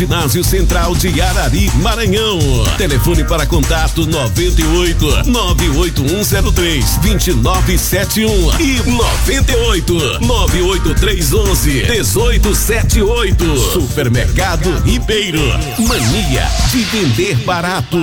Ginásio Central de Arari, Maranhão. Telefone para contato 98 98103 2971 e 98 98311 1878. Supermercado Ribeiro. Mania de vender barato.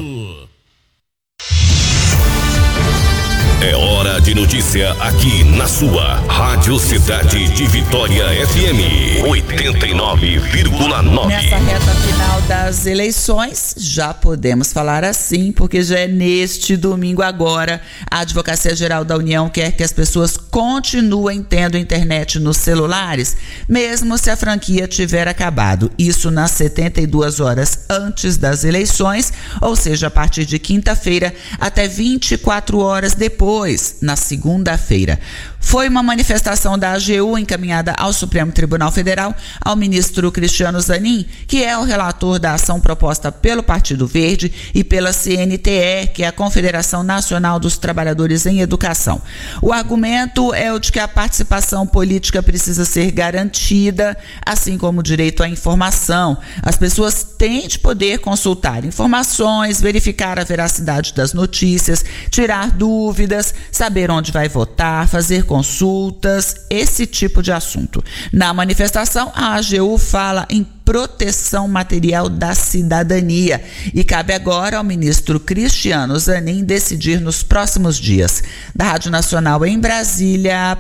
É hora de notícia aqui na sua Rádio Cidade de Vitória FM 89,9. Nessa reta final das eleições, já podemos falar assim, porque já é neste domingo agora, a Advocacia Geral da União quer que as pessoas continuem tendo internet nos celulares, mesmo se a franquia tiver acabado. Isso nas 72 horas antes das eleições, ou seja, a partir de quinta-feira até 24 horas depois, na segunda-feira. Foi uma manifestação da AGU encaminhada ao Supremo Tribunal Federal, ao ministro Cristiano Zanin, que é o relator da ação proposta pelo Partido Verde e pela CNTE, que é a Confederação Nacional dos Trabalhadores em Educação. O argumento é o de que a participação política precisa ser garantida, assim como o direito à informação. As pessoas têm de poder consultar informações, verificar a veracidade das notícias, tirar dúvidas, saber onde vai votar, fazer consultas, esse tipo de assunto. Na manifestação, a AGU fala em proteção material da cidadania e cabe agora ao ministro Cristiano Zanin decidir nos próximos dias. Da Rádio Nacional em Brasília,